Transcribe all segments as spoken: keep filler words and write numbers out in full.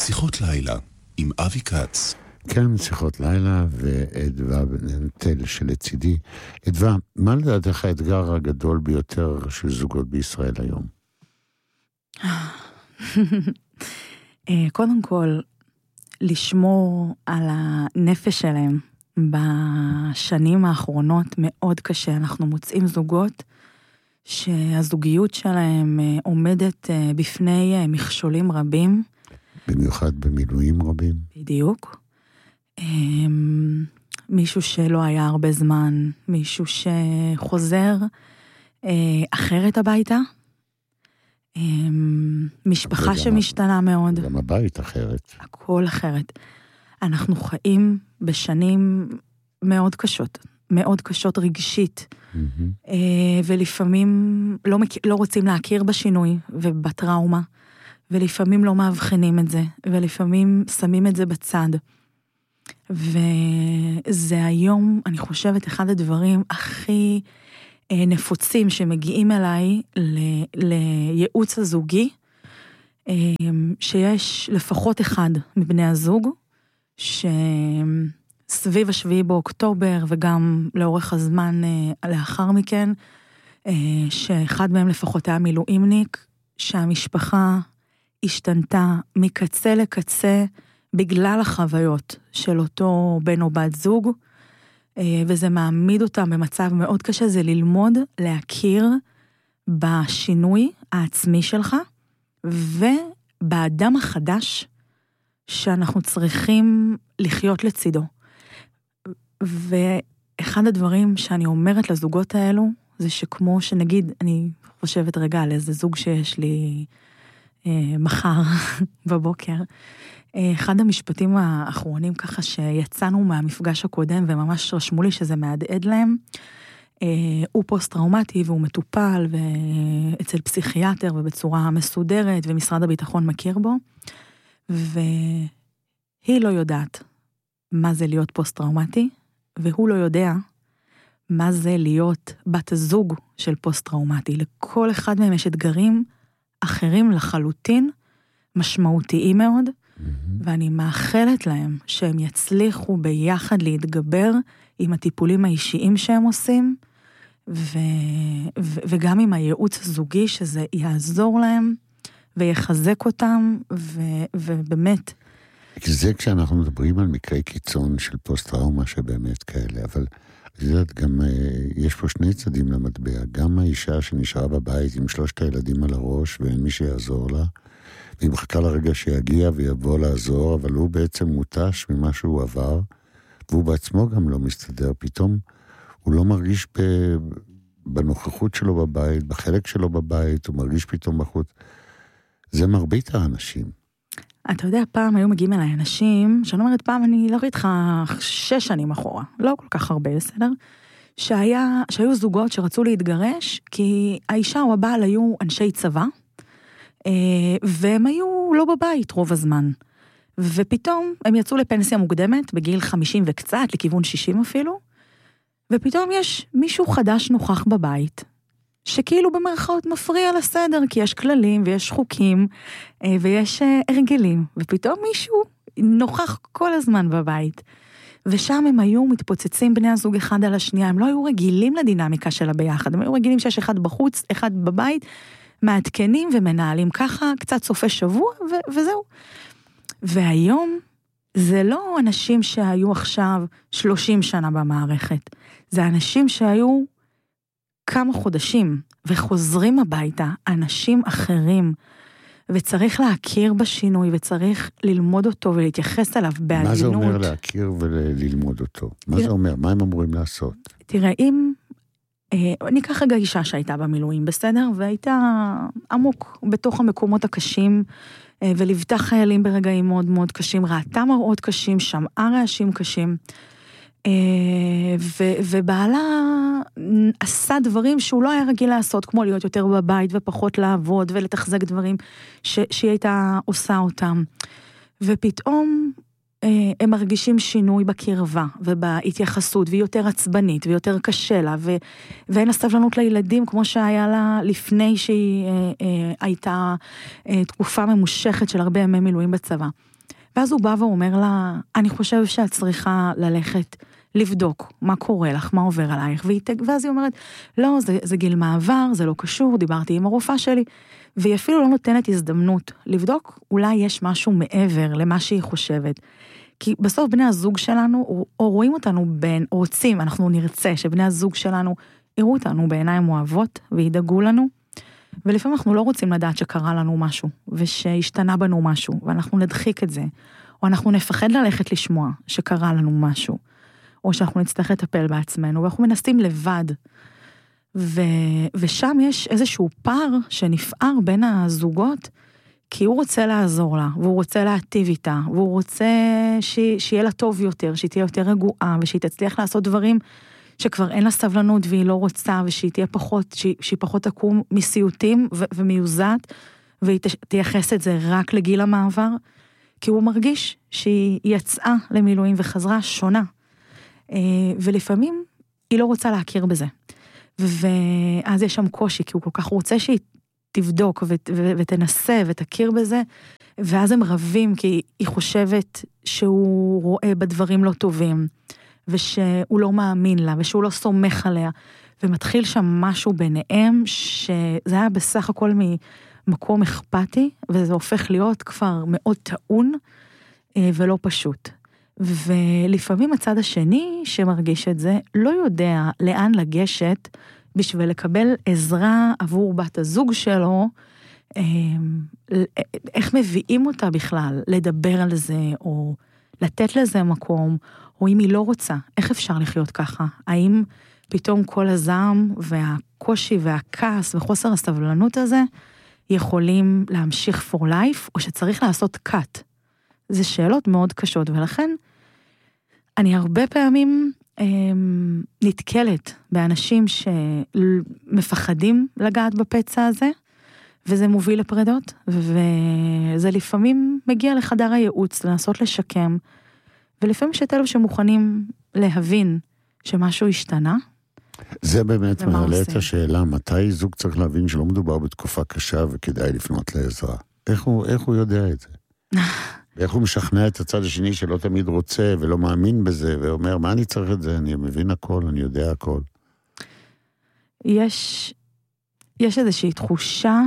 שיחות לילה עם אבי כץ. כן, שיחות לילה, ואדווה תל שלצידי. אדווה, מה לדעתך האתגר הגדול ביותר של זוגות בישראל היום? קודם כל, לשמור על הנפש שלהם. בשנים האחרונות מאוד קשה. אנחנו מוצאים זוגות שהזוגיות שלהם עומדת בפני מכשולים רבים. במיוחד במילואים רבים. בדיוק. מישהו שלא היה הרבה זמן, מישהו שחוזר אחרת הביתה, משפחה שמשתנה מאוד. גם הבית אחרת. הכל אחרת. אנחנו חיים בשנים מאוד קשות, מאוד קשות רגשית, mm-hmm. ולפעמים לא, לא רוצים להכיר בשינוי ובטראומה, ולפעמים לא מאבחנים את זה, ולפעמים שמים את זה בצד. וזה היום, אני חושבת, אחד הדברים הכי נפוצים שמגיעים אליי ל- לייעוץ הזוגי, שיש לפחות אחד מבני הזוג, שסביב השביעי באוקטובר וגם לאורך הזמן לאחר מכן, שאחד מהם לפחות היה מילואימניק, שהמשפחה השתנתה מקצה לקצה בגלל החוויות של אותו בן או בת זוג, וזה מעמיד אותם במצב מאוד קשה, זה ללמוד להכיר בשינוי העצמי שלך, ובאדם החדש שאנחנו צריכים לחיות לצידו. ואחד הדברים שאני אומרת לזוגות האלו, זה שכמו שנגיד, אני חושבת רגע על איזה זוג שיש לי אה, מחר בבוקר, אה, אחד המשפטים האחרונים ככה שיצאנו מהמפגש הקודם, וממש רשמו לי שזה מהדהד להם, אה, הוא פוסט-טראומטי והוא מטופל אצל פסיכיאטר ובצורה מסודרת, ומשרד הביטחון מכיר בו, והיא לא יודעת מה זה להיות פוסט-טראומטי, והוא לא יודע מה זה להיות בת הזוג של פוסט-טראומטי. לכל אחד מהם יש אתגרים אחרים לחלוטין, משמעותיים מאוד, mm-hmm. ואני מאחלת להם שהם יצליחו ביחד להתגבר עם הטיפולים האישיים שהם עושים, ו... ו... וגם עם הייעוץ הזוגי, שזה יעזור להם ויחזק אותם, ו... ובאמת. זה כשאנחנו מדברים על מקרי קיצון של פוסט-טראומה שבאמת כאלה, אבל יודעת, גם יש פה שני צדים למטבע, גם האישה שנשארה בבית עם שלושת הילדים על הראש ואין מי שיעזור לה, והיא מחכה לרגע שיגיע ויבוא לעזור, אבל הוא בעצם מוטש ממה שהוא עבר, והוא בעצמו גם לא מסתדר, פתאום הוא לא מרגיש בנוכחות שלו בבית, בחלק שלו בבית, הוא מרגיש פתאום בחוץ. זה מרבית האנשים. אתה יודע, פעם היו מגיעים אליי אנשים, שאני אומרת פעם, אני לא ראיתי איתך שש שנים אחורה, לא כל כך הרבה, בסדר? שהיה, שהיו זוגות שרצו להתגרש, כי האישה או הבעל היו אנשי צבא, והם היו לא בבית רוב הזמן. ופתאום הם יצאו לפנסיה מוקדמת, בגיל חמישים וקצת, לכיוון שישים אפילו, ופתאום יש מישהו חדש נוכח בבית, שכאילו במרכאות מפריע לסדר, כי יש כללים ויש חוקים ויש הרגלים, ופתאום מישהו נוכח כל הזמן בבית, ושם הם היו מתפוצצים בני הזוג אחד על השנייה, הם לא היו רגילים לדינמיקה שלה ביחד, הם היו רגילים שיש אחד בחוץ, אחד בבית, מעדכנים ומנהלים ככה, קצת סופי שבוע ו- וזהו. והיום זה לא אנשים שהיו עכשיו שלושים שנה במערכת, זה אנשים שהיו כמה חודשים, וחוזרים הביתה, אנשים אחרים, וצריך להכיר בשינוי, וצריך ללמוד אותו ולהתייחס אליו בעדינות. מה זה אומר להכיר וללמוד אותו? מה זה אומר? מה הם אמורים לעשות? תראה, אם, אה, אני אקח רגע אישה שהייתה במילואים, בסדר? והייתה עמוק בתוך המקומות הקשים, אה, ולבטה חיילים ברגעים מאוד מאוד קשים, ראתה מראות קשים, שמעה רעשים קשים, ו- ובעלה עשה דברים שהוא לא היה רגיל לעשות, כמו להיות יותר בבית ופחות לעבוד ולתחזק דברים ש- שהיא הייתה עושה אותם. ופתאום הם מרגישים שינוי בקרבה ובהתייחסות, והיא יותר עצבנית ויותר קשה לה, ו... ואין לה סבלנות לילדים כמו שהיה לה לפני שהיא אה, אה, הייתה אה, תקופה ממושכת של הרבה ימי מילואים בצבא. ואז הוא בא ואומר לה, אני חושב שאת צריכה ללכת לבדוק מה קורה לך, מה עובר עלייך, והיא... ואז היא אומרת, לא, זה, זה גיל מעבר, זה לא קשור, דיברתי עם הרופאה שלי, והיא אפילו לא נותנת הזדמנות לבדוק, אולי יש משהו מעבר למה שהיא חושבת. כי בסוף בני הזוג שלנו, או, או רואים אותנו בין, או רוצים, אנחנו נרצה שבני הזוג שלנו יראו אותנו בעיניים אוהבות, וידאגו לנו, ולפעמים אנחנו לא רוצים לדעת שקרה לנו משהו, ושהשתנה בנו משהו, ואנחנו נדחיק את זה, או אנחנו נפחד ללכת לשמוע שקרה לנו משהו, או שאנחנו נצטרך לטפל בעצמנו, ואנחנו מנסים לבד, ו, ושם יש איזשהו פער שנפער בין הזוגות, כי הוא רוצה לעזור לה, והוא רוצה להטיב איתה, והוא רוצה ש... שיהיה לה טוב יותר, שהיא תהיה יותר רגועה, ושהיא תצליח לעשות דברים שכבר אין לה סבלנות והיא לא רוצה, ושהיא תהיה פחות, שהיא, שהיא פחות תקום מסיוטים ו... ומיוזעת, והיא תייחס את זה רק לגיל המעבר, כי הוא מרגיש שהיא יצאה למילואים וחזרה שונה, ולפעמים היא לא רוצה להכיר בזה. ואז יש שם קושי, כי הוא כל כך רוצה שהיא תבדוק ות, ו, ותנסה ותכיר בזה, ואז הם רבים, כי היא חושבת שהוא רואה בדברים לא טובים, ושהוא לא מאמין לה, ושהוא לא סומך עליה, ומתחיל שם משהו ביניהם, שזה היה בסך הכל ממקום אכפתי, וזה הופך להיות כבר מאוד טעון, ולא פשוט. ולפעמים הצד השני שמרגיש את זה, לא יודע לאן לגשת, בשביל לקבל עזרה עבור בת הזוג שלו, איך מביאים אותה בכלל, לדבר על זה, או לתת לזה מקום, או אם היא לא רוצה, איך אפשר לחיות ככה? האם פתאום כל הזעם והקושי והכעס וחוסר הסבלנות הזה, יכולים להמשיך for life, או שצריך לעשות cut? זה שאלות מאוד קשות, ולכן אני הרבה פעמים נתקלת באנשים שמפחדים לגעת בפצע הזה, וזה מוביל לפרדות, וזה לפעמים מגיע לחדר הייעוץ, לנסות לשקם, ולפעמים יש את אלו שמוכנים להבין שמשהו השתנה. זה באמת מעלה את השאלה, מתי זוג צריך להבין שלא מדובר בתקופה קשה וכדאי לפנות לעזרה? איך הוא, איך הוא יודע את זה? ואיך הוא משכנע את הצד השני שלא תמיד רוצה ולא מאמין בזה, ואומר, מה אני צריך את זה? אני מבין הכל, אני יודע הכל. יש, יש איזושהי תחושה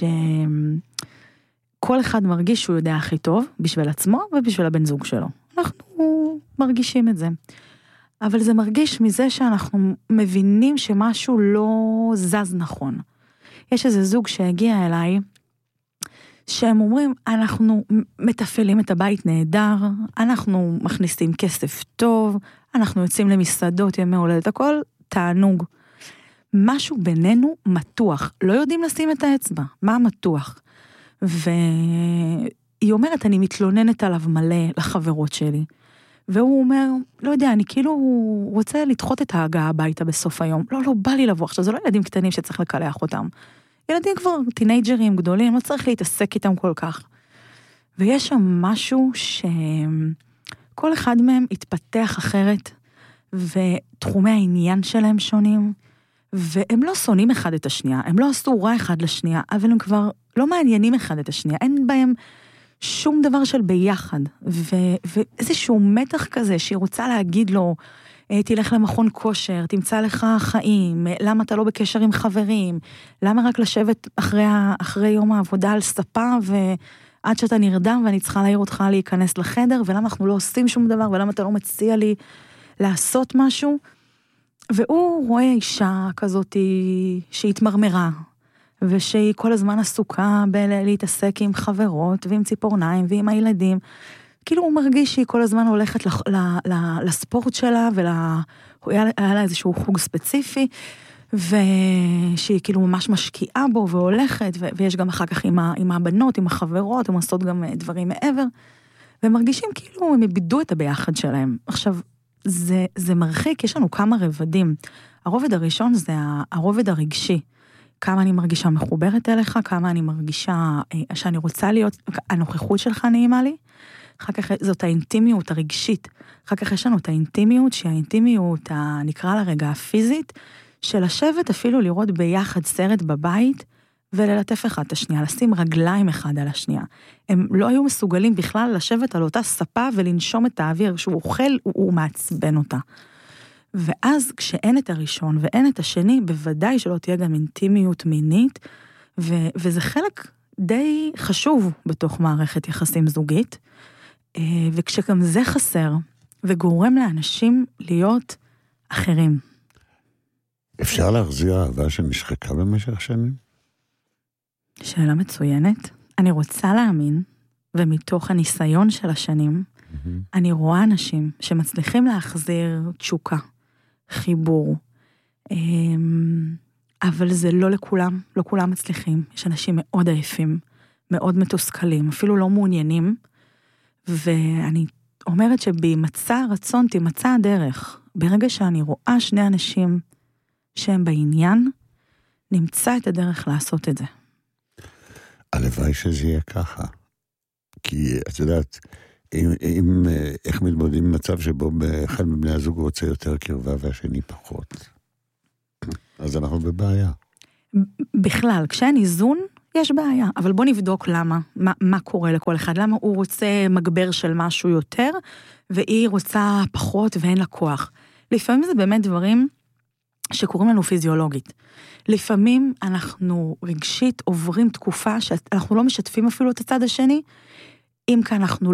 שכל אחד מרגיש שהוא יודע הכי טוב בשביל עצמו ובשביל הבן זוג שלו. אנחנו מרגישים את זה. אבל זה מרגיש מזה שאנחנו מבינים שמשהו לא זז נכון. יש איזה זוג שהגיע אליי, שהם אומרים, אנחנו מטפלים את הבית נהדר, אנחנו מכניסים כסף טוב, אנחנו יוצאים למסעדות, ימי הולדת, הכל תענוג. משהו בינינו מתוח, לא יודעים לשים את האצבע, מה מתוח? והיא אומרת, אני מתלוננת עליו מלא לחברות שלי, והוא אומר, לא יודע, אני כאילו רוצה לדחות את ההגעה הביתה בסוף היום, לא, לא, בא לי לבוא עכשיו, זה לא ילדים קטנים שצריך לקלח אותם, ילדים כבר טינג'רים גדולים, לא צריך להתעסק איתם כל כך. ויש שם משהו שכל אחד מהם התפתח אחרת, ותחומי העניין שלהם שונים, והם לא שונאים אחד את השנייה, הם לא עשו רע אחד לשנייה, אבל הם כבר לא מעניינים אחד את השנייה, אין בהם שום דבר של ביחד, ו- ואיזשהו מתח כזה שהיא רוצה להגיד לו, תלך למכון כושר, תמצא לך חיים, למה אתה לא בקשר עם חברים, למה רק לשבת אחרי, אחרי יום העבודה על ספה, ועד שאתה נרדם ואני צריכה להעיר אותך להיכנס לחדר, ולמה אנחנו לא עושים שום דבר, ולמה אתה לא מציע לי לעשות משהו, והוא רואה אישה כזאת שהתמרמרה, ושהיא כל הזמן עסוקה בלהתעסק עם חברות, ועם ציפורניים, ועם הילדים, כאילו הוא מרגיש שהיא כל הזמן הולכת לספורט שלה, והיה לה איזשהו חוג ספציפי, ושהיא כאילו ממש משקיעה בו והולכת, ויש גם אחר כך עם הבנות, עם החברות, הם עושות גם דברים מעבר, והם מרגישים כאילו הם איבדו את הביחד שלהם. עכשיו, זה, זה מרחיק, יש לנו כמה רבדים. הרובד הראשון זה הרובד הרגשי. כמה אני מרגישה מחוברת אליך, כמה אני מרגישה שאני רוצה להיות, הנוכחות שלך נעימה לי, אחר כך זאת האינטימיות הרגשית, אחר כך יש לנו את האינטימיות, שהיא האינטימיות, נקרא לה רגע הפיזית, של לשבת אפילו לראות ביחד סרט בבית, וללטף אחד את השנייה, לשים רגליים אחד על השנייה. הם לא היו מסוגלים בכלל לשבת על אותה ספה, ולנשום את האוויר, שהוא אוכל, הוא, הוא מעצבן אותה. ואז כשאין את הראשון ואין את השני, בוודאי שלא תהיה גם אינטימיות מינית, ו- וזה חלק די חשוב בתוך מערכת יחסים זוגית, וכשגם זה חסר, וגורם לאנשים להיות אחרים. אפשר להחזיר אהבה שנשחקה במשך שנים? שאלה מצוינת. אני רוצה להאמין, ומתוך הניסיון של השנים, mm-hmm. אני רואה אנשים שמצליחים להחזיר תשוקה, חיבור, אבל זה לא לכולם, לא כולם מצליחים. יש אנשים מאוד עייפים, מאוד מתוסכלים, אפילו לא מעוניינים, ואני אומרת שבמצא רצון תמצא הדרך. ברגע שאני רואה שני אנשים שהם בעניין, נמצא את הדרך לעשות את זה. הלוואי שזה יהיה ככה. כי את יודעת, אם, אם, איך מתמודדים עם מצב שבו אחד מבני הזוג רוצה יותר קרבה והשני פחות. אז אנחנו בבעיה. בכלל, כשאין איזון, יש בעיה. אבל בוא נבדוק למה, מה, מה קורה לכל אחד. למה הוא רוצה מגבר של משהו יותר, והיא רוצה פחות ואין לה כוח. לפעמים זה באמת דברים שקוראים לנו פיזיולוגית. לפעמים אנחנו רגשית עוברים תקופה שאנחנו לא משתפים אפילו את הצד השני, אם כאן אנחנו